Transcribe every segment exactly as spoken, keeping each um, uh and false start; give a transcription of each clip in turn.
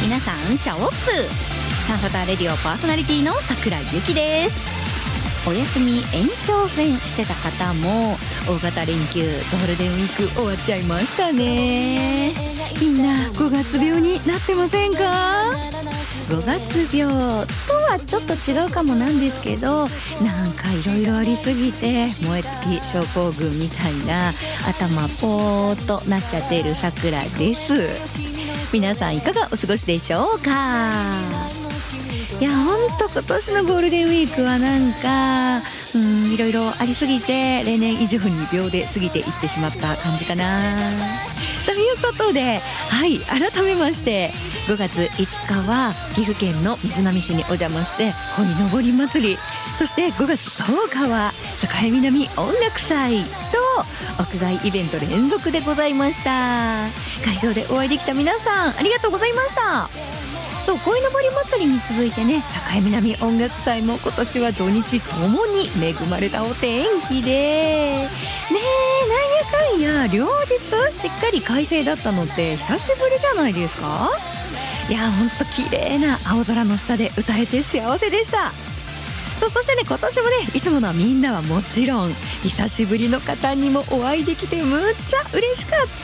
皆さんチャオッス。サンサターレディオパーソナリティの桜井由紀です。お休み延長戦してた方も大型連休ゴールデンウィーク終わっちゃいましたね。みんなごがつ病になってませんか？ごがつ病とはちょっと違うかもなんですけど、なんかいろいろありすぎて燃え尽き症候群みたいな頭ポーっとなっちゃっている桜です。皆さんいかがお過ごしでしょうか？いやほんと今年のゴールデンウィークはなんかうんいろいろありすぎて例年以上に秒で過ぎていってしまった感じかなということで、はい改めましてごがついつかは岐阜県の瑞浪市にお邪魔して鯉のぼり祭り、そしてごがつとおかは栄南音楽祭と屋外イベント連続でございました。会場でお会いできた皆さんありがとうございました。そう鯉のぼり祭りに続いてね、栄南音楽祭も今年は土日ともに恵まれたお天気でねえ、なんやかんや両日しっかり快晴だったのって久しぶりじゃないですか？いやほんと綺麗な青空の下で歌えて幸せでした。そうそしてね今年もねいつものみんなはもちろん久しぶりの方にもお会いできてむっちゃ嬉しかった。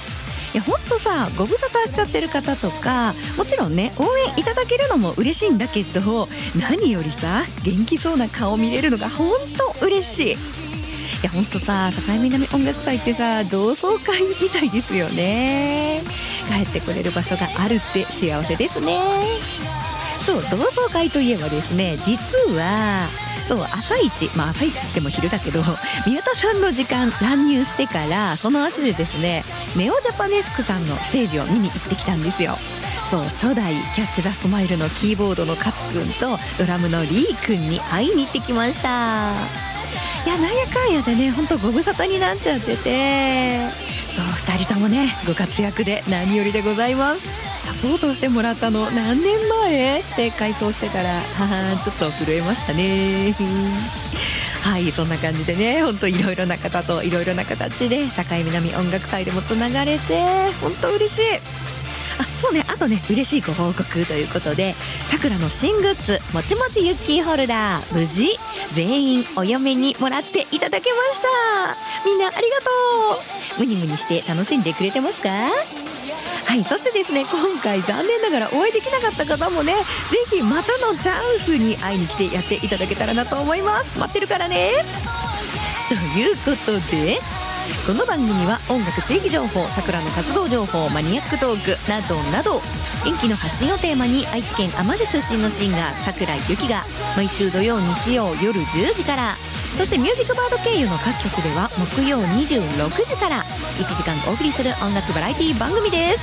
いやほんとさご無沙汰しちゃってる方とかもちろんね応援いただけるのも嬉しいんだけど、何よりさ元気そうな顔見れるのがほんと嬉しい。いやほんとさ栄南音楽祭ってさ同窓会みたいですよね。帰ってこれる場所があるって幸せですね。そう同窓会といえばですね、実はそう朝一、まあ朝一って言っても昼だけど宮田さんの時間乱入してからその足でですねネオジャパネスクさんのステージを見に行ってきたんですよ。そう初代キャッチザスマイルのキーボードの勝くんとドラムのリーくんに会いに行ってきました。いやなんやかんやでねほんとご無沙汰になっちゃってて、そうふたりともねご活躍で何よりでございます。サポートしてもらったの何年前って回答してたらはちょっと震えましたねはいそんな感じでねほんといろいろな方といろいろな形で栄南音楽祭でもつながれてほんと嬉しい。あそうねあとね嬉しいご報告ということでさくらの新グッズもちもちユッキーホルダー無事全員お嫁にもらっていただけました。みんなありがとう。ムニムニして楽しんでくれてますか？はい、そしてですね今回残念ながらお会いできなかった方もねぜひまたのチャンスに会いに来てやっていただけたらなと思います。待ってるからね。ということでこの番組は音楽地域情報、さくらの活動情報、マニアックトークなどなど元気の発信をテーマに愛知県あま市出身のシンガー桜井由紀が毎週土曜日曜夜じゅうじから、そしてミュージックバード経由の各局では木曜にじゅうろくじからいちじかんお送りする音楽バラエティ番組です。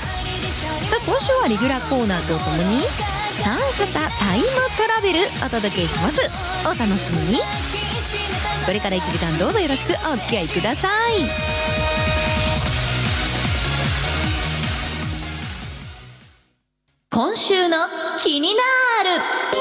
さあ今週はレギュラーコーナーとともにサンサタタイムトラベルお届けします。お楽しみに。これからいちじかんどうぞよろしくお付き合いください。今週の気になる